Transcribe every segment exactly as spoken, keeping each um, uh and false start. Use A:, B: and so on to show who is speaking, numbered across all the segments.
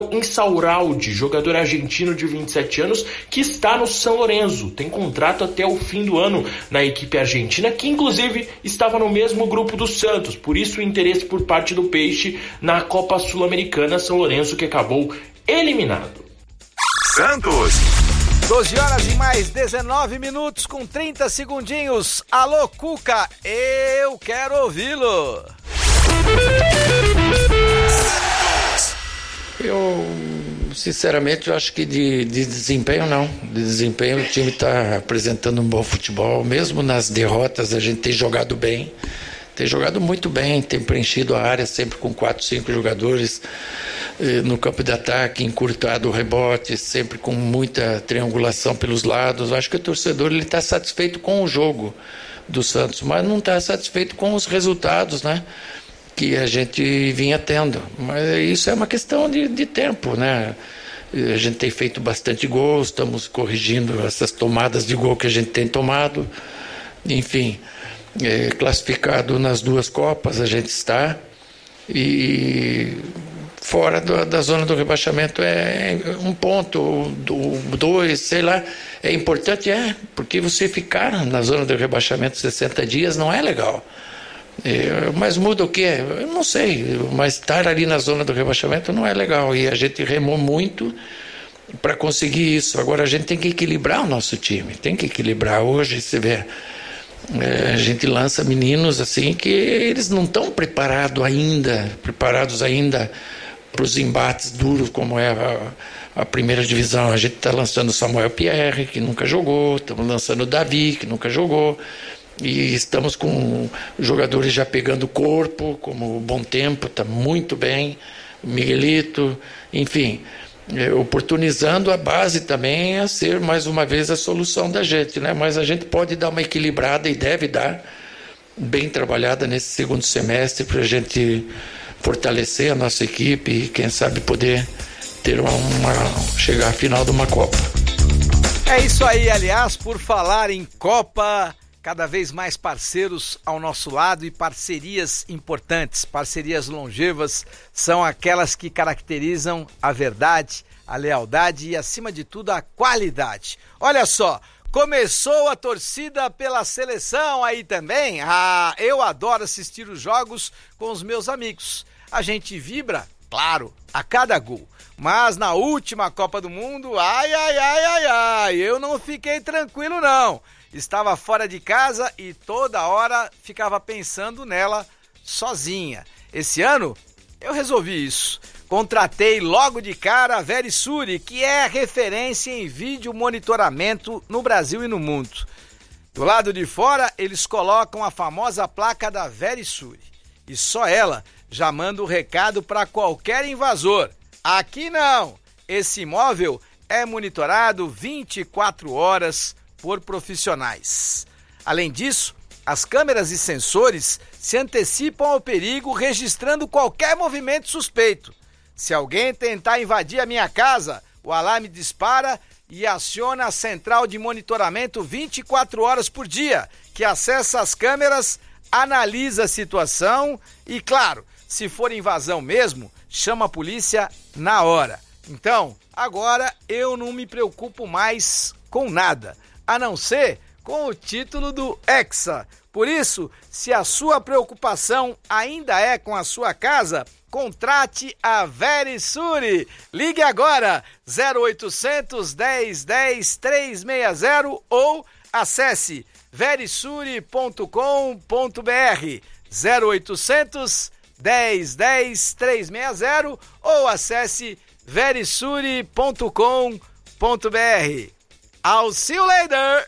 A: Insaurralde, jogador argentino de vinte e sete anos, que está no São Lourenço. Tem contrato até o fim do ano na equipe argentina, que inclusive estava no mesmo grupo do Santos. Por isso o interesse por parte do Peixe na Copa Sul-Americana. São Lourenço que acabou eliminado.
B: Santos.
C: doze horas e mais dezenove minutos com trinta segundinhos. Alô, Cuca, eu quero ouvi-lo.
D: Eu, sinceramente, eu acho que de, de desempenho não. De desempenho o time está apresentando um bom futebol. Mesmo nas derrotas a gente tem jogado bem. Tem jogado muito bem, tem preenchido a área sempre com quatro, cinco jogadores eh, no campo de ataque, encurtado o rebote, sempre com muita triangulação pelos lados. Eu acho que o torcedor está satisfeito com o jogo do Santos, mas não está satisfeito com os resultados, né, que a gente vinha tendo. Mas isso é uma questão de, de tempo, né? A gente tem feito bastante gols, estamos corrigindo essas tomadas de gol que a gente tem tomado. Enfim, é, classificado nas duas Copas a gente está, e fora do, da zona do rebaixamento é um ponto, dois, sei lá. É importante, é, porque você ficar na zona do rebaixamento sessenta dias não é legal. É, mas muda o quê? Eu não sei, mas estar ali na zona do rebaixamento não é legal, e a gente remou muito para conseguir isso. Agora a gente tem que equilibrar o nosso time, tem que equilibrar. Hoje você vê, é, a gente lança meninos assim que eles não estão preparados ainda, preparados ainda para os embates duros como é a, a primeira divisão. A gente está lançando o Samuel Pierre, que nunca jogou, estamos lançando o Davi, que nunca jogou, e estamos com jogadores já pegando corpo, como o Bom Tempo, está muito bem, o Miguelito, enfim, é, oportunizando a base também a ser mais uma vez a solução da gente, né? Mas a gente pode dar uma equilibrada e deve dar, bem trabalhada nesse segundo semestre, para a gente fortalecer a nossa equipe e quem sabe poder ter uma, uma, chegar à final de uma Copa.
C: É isso aí. Aliás, por falar em Copa, cada vez mais parceiros ao nosso lado, e parcerias importantes, parcerias longevas, são aquelas que caracterizam a verdade, a lealdade e, acima de tudo, a qualidade. Olha só, começou a torcida pela seleção aí também? Ah, eu adoro assistir os jogos com os meus amigos. A gente vibra, claro, a cada gol. Mas na última Copa do Mundo, ai, ai, ai, ai, ai, eu não fiquei tranquilo não. Estava fora de casa e toda hora ficava pensando nela sozinha. Esse ano eu resolvi isso. Contratei logo de cara a Verisure, que é referência em vídeo monitoramento no Brasil e no mundo. Do lado de fora, eles colocam a famosa placa da Verisure. E só ela já manda o recado para qualquer invasor. Aqui não! Esse imóvel é monitorado vinte e quatro horas por profissionais. Além disso, as câmeras e sensores se antecipam ao perigo, registrando qualquer movimento suspeito. Se alguém tentar invadir a minha casa, o alarme dispara e aciona a central de monitoramento vinte e quatro horas por dia, que acessa as câmeras, analisa a situação e, claro, se for invasão mesmo, chama a polícia na hora. Então, agora eu não me preocupo mais com nada, a não ser com o título do Hexa. Por isso, se a sua preocupação ainda é com a sua casa, contrate a Verisure. Ligue agora, zero oitocentos, dez, dez, trezentos e sessenta ou acesse verisure ponto com ponto br. zero oitocentos, dez, dez, trezentos e sessenta ou acesse verisure ponto com ponto br. I'll see you later!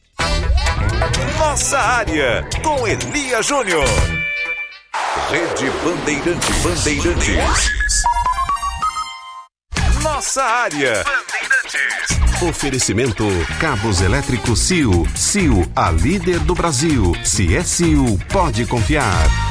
B: Nossa área, com Elia Júnior. Rede Bandeirante Bandeirantes. Nossa área. Bandeirantes. Oferecimento Cabos Elétricos C I O. C I O, a líder do Brasil. Se é C I O, pode confiar.